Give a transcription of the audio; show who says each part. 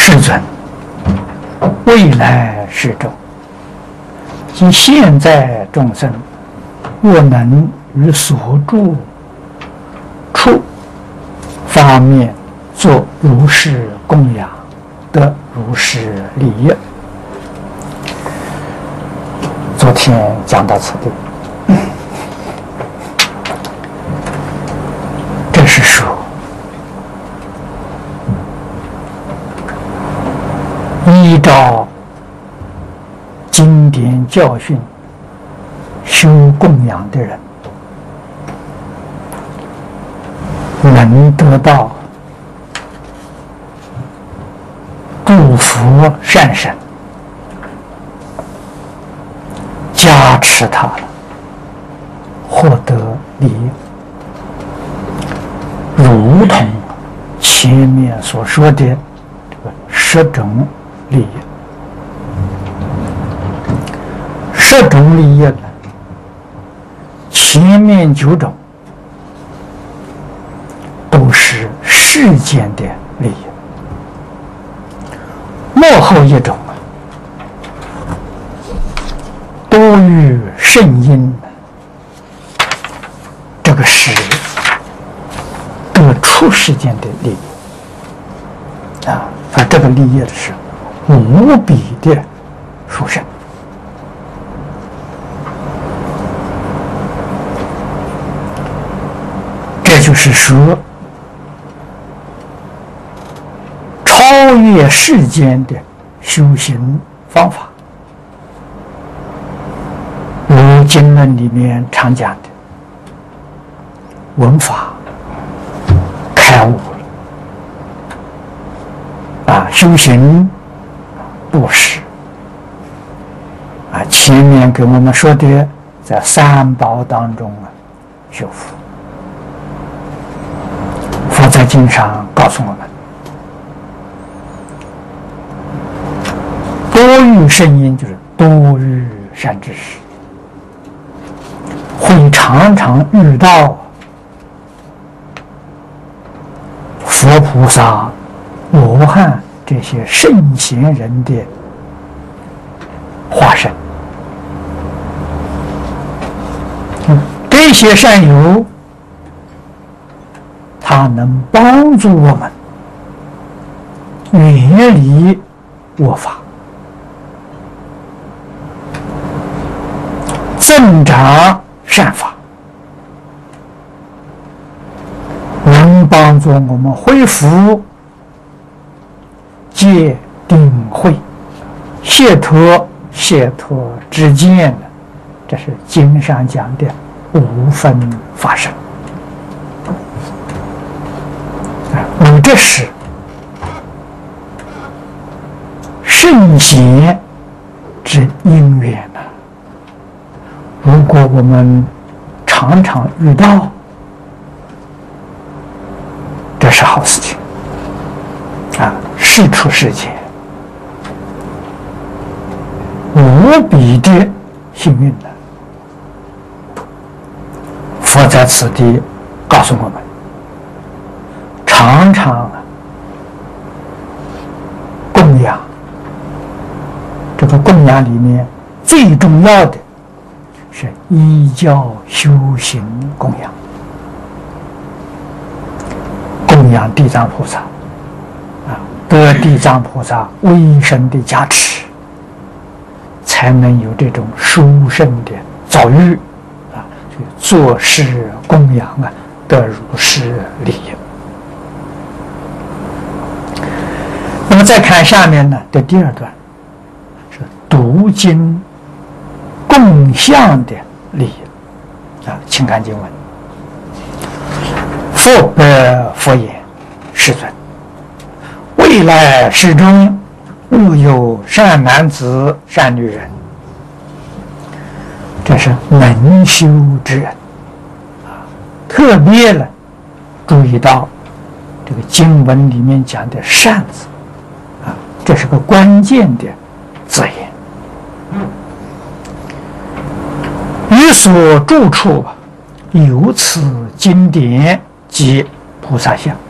Speaker 1: 世尊，未来世中，及现在众生，若能于所住处方面做如是供养，得如是利益。昨天讲到此地，这是说依照经典教训修供养的人，能得到诸佛善神加持他了，获得利益，如同前面所说的这个10种利益。10种利益呢，前面9种都是世间的利益，末后1种多于圣因，这个是得出世间的利益啊！这个利益的是无比的殊胜。这就是说，超越世间的修行方法。如经论里面常讲的，闻法开悟了修行布施前面给我们说的，在三宝当中修福。佛在经上告诉我们，多遇圣因就是多遇善知识，会常常遇到佛菩萨、罗汉这些圣贤人的化身。这些善友，他能帮助我们远离恶法，增长善法，能帮助我们恢复戒定慧、解脱之见的，这是经上讲的5分法身。这是圣贤之因缘呐。如果我们常常遇到，这是好事情是出世间无比的幸运的。佛在此地告诉我们，常常供养，这个供养里面最重要的是依教修行供养，供养地藏菩萨得地藏菩萨威神的加持，才能有这种殊胜的遭遇做事供养得如是利益。那么再看下面呢的第2段，是读经供养的利益请看经文。佛言：世尊，未来世中，若有善男子、善女人，这是能修之人特别了注意到这个经文里面讲的善字这是个关键的字眼。于所住处有此经典及菩萨像，